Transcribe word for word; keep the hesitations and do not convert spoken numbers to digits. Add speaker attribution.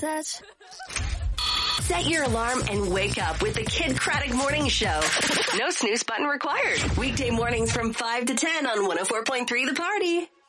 Speaker 1: touch.
Speaker 2: Set your alarm and wake up with the Kid Craddock Morning Show. No snooze button required. Weekday mornings from five to ten on one oh four point three The Party.